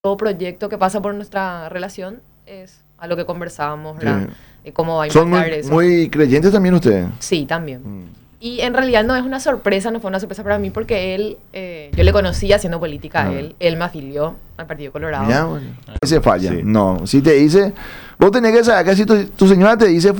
todo proyecto que pasa por nuestra relación es a lo que conversábamos, ¿verdad? Sí. Cómo va a ¿Son impactar muy, eso. muy creyentes también ustedes? Sí, también. Y en realidad no es una sorpresa, no fue una sorpresa para mí porque él, yo le conocí haciendo política a él me afilió al Partido Colorado. Ya, bueno. Se falla. Sí. No, si te dice, vos tenés que saber que si tu señora te dice